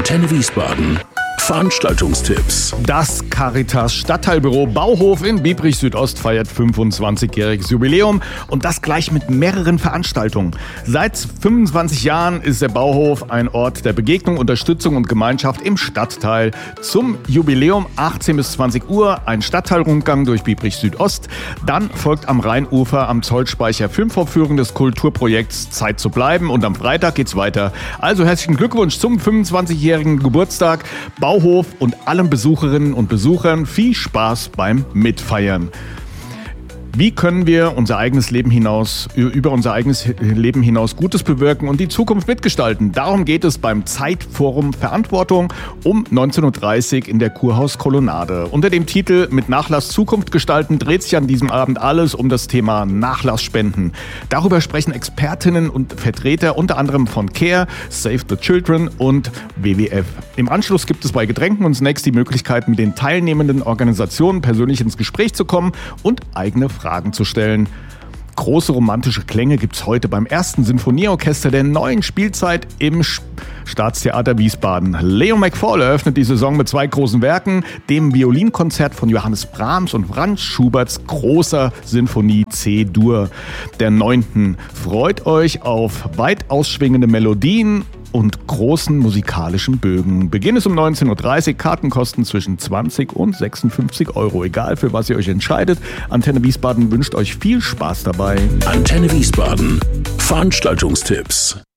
Antenne Wiesbaden. Veranstaltungstipps. Das Caritas Stadtteilbüro Bauhof in Biebrich Südost feiert 25-jähriges Jubiläum und das gleich mit mehreren Veranstaltungen. Seit 25 Jahren ist der Bauhof ein Ort der Begegnung, Unterstützung und Gemeinschaft im Stadtteil. Zum Jubiläum 18 bis 20 Uhr ein Stadtteilrundgang durch Biebrich Südost. Dann folgt am Rheinufer am Zollspeicher Filmvorführung des Kulturprojekts Zeit zu bleiben und am Freitag geht's weiter. Also herzlichen Glückwunsch zum 25-jährigen Geburtstag. Bauhof und allen Besucherinnen und Besuchern viel Spaß beim Mitfeiern. Wie können wir über unser eigenes Leben hinaus Gutes bewirken und die Zukunft mitgestalten? Darum geht es beim Zeitforum Verantwortung um 19.30 Uhr in der Kurhauskolonnade. Unter dem Titel Mit Nachlass Zukunft gestalten dreht sich an diesem Abend alles um das Thema Nachlassspenden. Darüber sprechen Expertinnen und Vertreter unter anderem von CARE, Save the Children und WWF. Im Anschluss gibt es bei Getränken und Snacks die Möglichkeit, mit den teilnehmenden Organisationen persönlich ins Gespräch zu kommen und eigene Fragen zu stellen. Große romantische Klänge gibt's heute beim ersten Sinfonieorchester der neuen Spielzeit im Staatstheater Wiesbaden. Leo McFall eröffnet die Saison mit 2 großen Werken, dem Violinkonzert von Johannes Brahms und Franz Schuberts großer Sinfonie C-Dur der 9. Freut euch auf weit ausschwingende Melodien und großen musikalischen Bögen. Beginn ist um 19.30 Uhr, Karten kosten zwischen 20 und 56 €. Egal für was ihr euch entscheidet, Antenne Wiesbaden wünscht euch viel Spaß dabei. Antenne Wiesbaden. Veranstaltungstipps.